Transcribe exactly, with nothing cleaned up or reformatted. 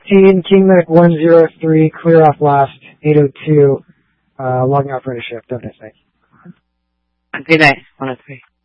Team King Mac one zero three, clear off last, eight oh two, uh, logging off for a shift. Have a nice night. Good night, one oh three.